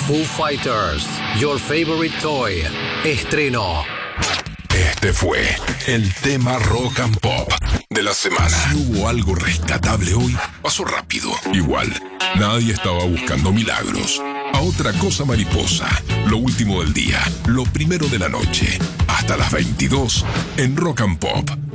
Foo Fighters, Your Favorite Toy, estreno. Este fue el tema Rock and Pop de la semana. Si hubo algo rescatable hoy, pasó rápido. Igual, nadie estaba buscando milagros. A otra cosa mariposa, lo último del día, lo primero de la noche, hasta las 22 en Rock and Pop.